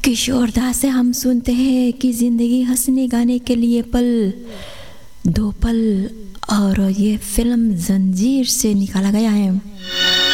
किशोर दा से हम सुनते हैं कि ज़िंदगी हंसने गाने के लिए पल दो पल, और ये फिल्म जंजीर से निकाला गया है।